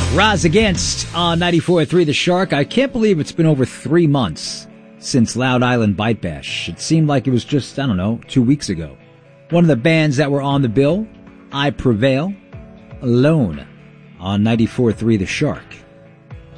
Rise Against on 94.3 The Shark. I can't believe it's been over 3 months since Loud Island Bite Bash. It seemed like it was just, 2 weeks ago. One of the bands that were on the bill, I Prevail, Alone on 94.3 The Shark.